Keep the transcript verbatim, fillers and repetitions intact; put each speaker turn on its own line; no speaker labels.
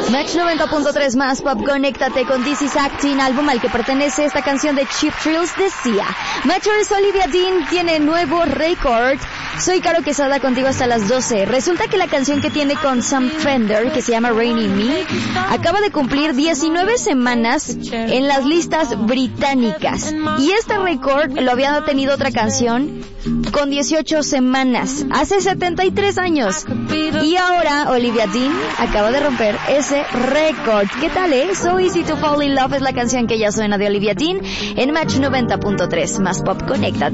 Match noventa punto tres más Pop, conéctate con This Is Acting, álbum al que pertenece esta canción de Cheap Thrills de Sia. Matchers, Olivia Dean tiene nuevo récord. Soy Caro Quesada contigo hasta las doce. Resulta que la canción que tiene con Sam Fender, que se llama Rainy Me, acaba de cumplir diecinueve semanas en las listas británicas. Y este récord lo había tenido otra canción con dieciocho semanas, hace setenta y tres años. Y ahora Olivia Dean acaba de romper ese récord. ¿Qué tal, eh? So Easy to Fall in Love es la canción que ya suena de Olivia Dean en Match noventa punto tres más Pop, conéctate.